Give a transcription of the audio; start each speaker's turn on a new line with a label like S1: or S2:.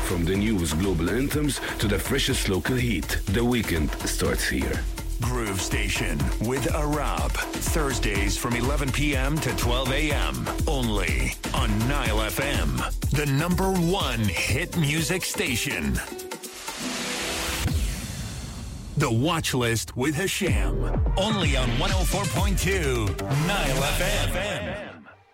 S1: From the newest global anthems to the freshest local heat, the weekend starts here.
S2: Groove Station with Arab. Thursdays from 11 p.m. to 12 a.m. Only on Nile FM, the #1 hit music station. The Watch List with Hasham. Only on 104.2 Nile FM.